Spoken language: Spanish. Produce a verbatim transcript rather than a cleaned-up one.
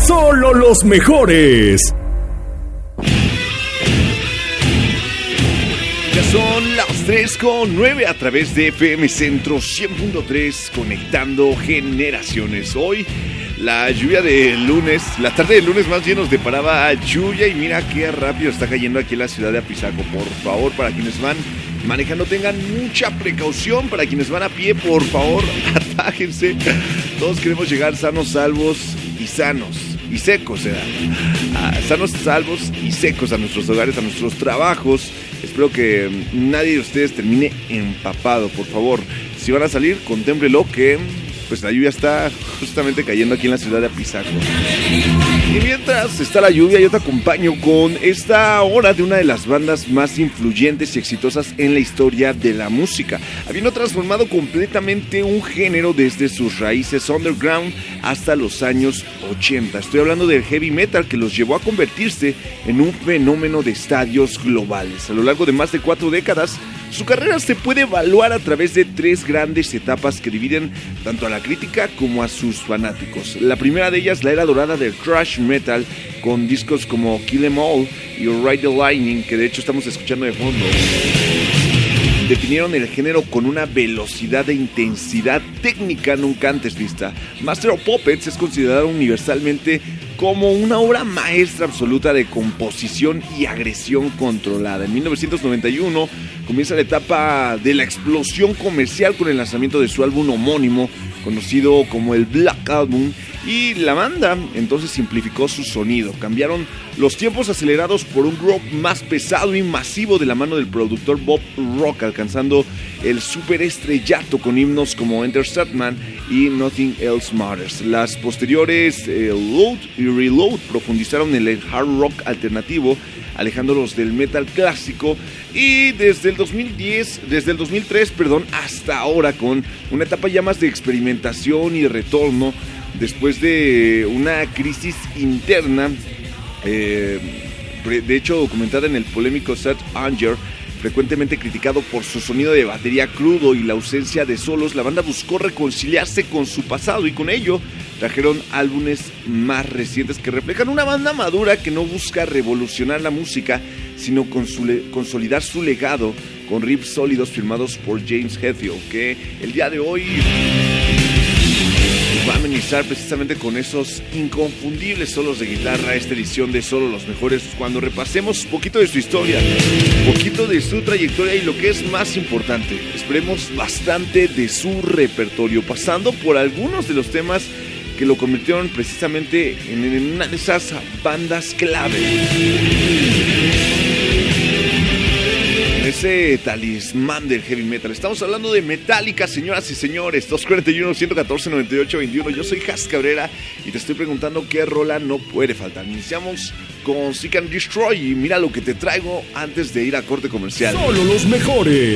Solo los mejores. Ya son las tres con nueve a través de F M Centro cien punto tres, conectando generaciones. Hoy la lluvia de lunes, la tarde de lunes más bien nos deparaba lluvia y mira qué rápido está cayendo aquí en la ciudad de Apizaco. Por favor, para quienes van manejando tengan mucha precaución, para quienes van a pie, por favor, atájense. Todos queremos llegar sanos, salvos y sanos y secos, ¿eh? ah, sanos, salvos y secos a nuestros hogares, a nuestros trabajos. Espero que nadie de ustedes termine empapado, por favor. Si van a salir, contémplelo que pues la lluvia está justamente cayendo aquí en la ciudad de Apizaco. Y mientras está la lluvia, yo te acompaño con esta hora de una de las bandas más influyentes y exitosas en la historia de la música, habiendo transformado completamente un género desde sus raíces underground hasta los años ochenta. Estoy hablando del heavy metal, que los llevó a convertirse en un fenómeno de estadios globales. A lo largo de más de cuatro décadas, su carrera se puede evaluar a través de tres grandes etapas que dividen tanto a la crítica como a sus fanáticos. La primera de ellas, la era dorada del thrash metal, con discos como Kill 'Em All y Ride the Lightning, que de hecho estamos escuchando de fondo. Definieron el género con una velocidad e intensidad técnica nunca antes vista. Master of Puppets es considerado universalmente como una obra maestra absoluta de composición y agresión controlada. En mil novecientos noventa y uno comienza la etapa de la explosión comercial con el lanzamiento de su álbum homónimo, conocido como el Black Album, y la banda entonces simplificó su sonido. Cambiaron los tiempos acelerados por un rock más pesado y masivo de la mano del productor Bob Rock, alcanzando el superestrellato con himnos como Enter Sandman y Nothing Else Matters. Las posteriores eh, Load y Reload profundizaron en el hard rock alternativo, alejándolos del metal clásico, y desde el dos mil diez, desde el dos mil tres, perdón, hasta ahora, con una etapa ya más de experimentación y retorno después de una crisis interna, eh, de hecho documentada en el polémico Set Anger, frecuentemente criticado por su sonido de batería crudo y la ausencia de solos. La banda buscó reconciliarse con su pasado y con ello trajeron álbumes más recientes que reflejan una banda madura que no busca revolucionar la música, sino console- consolidar su legado con riffs sólidos firmados por James Hetfield, que el día de hoy va a amenizar precisamente con esos inconfundibles solos de guitarra esta edición de Solo los Mejores, cuando repasemos un poquito de su historia, un poquito de su trayectoria y lo que es más importante, esperemos bastante de su repertorio, pasando por algunos de los temas que lo convirtieron precisamente en, en una de esas bandas clave, ese talismán del heavy metal. Estamos hablando de Metallica, señoras y señores. Dos cuatro uno, uno uno cuatro, noventa y ocho veintiuno. Yo soy Has Cabrera y te estoy preguntando qué rola no puede faltar. Iniciamos con Seek and Destroy y mira lo que te traigo antes de ir a corte comercial. Solo los mejores.